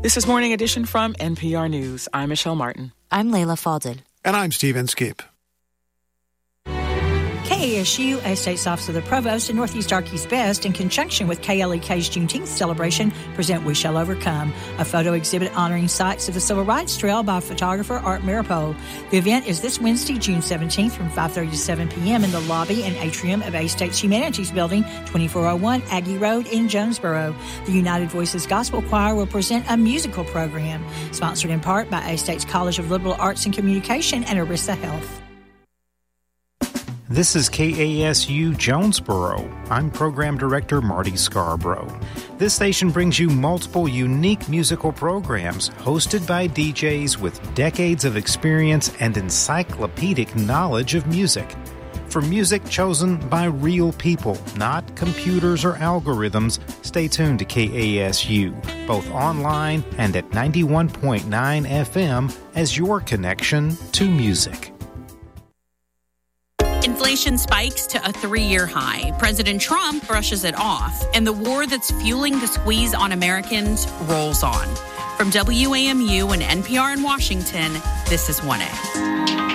This is Morning Edition from NPR News. I'm Michelle Martin. I'm Layla Fadel. And I'm Stephen Skip. KASU, A State's Office of the Provost, and Northeast Arky's Best, in conjunction with KLEK's Juneteenth celebration, present We Shall Overcome, a photo exhibit honoring sites of the Civil Rights Trail by photographer Art Maripol. The event is this Wednesday, June 17th from 5:30 to 7 p.m. in the lobby and atrium of A State's Humanities Building, 2401 Aggie Road in Jonesboro. The United Voices Gospel Choir will present a musical program, sponsored in part by A State's College of Liberal Arts and Communication and Arissa Health. This is KASU Jonesboro. I'm Program Director Marty Scarborough. This station brings you multiple unique musical programs hosted by DJs with decades of experience and encyclopedic knowledge of music. For music chosen by real people, not computers or algorithms, stay tuned to KASU, both online and at 91.9 FM as your connection to music. Inflation spikes to a 3-year high. President Trump brushes it off, and the war that's fueling the squeeze on Americans rolls on. From WAMU and NPR in Washington, this is 1A.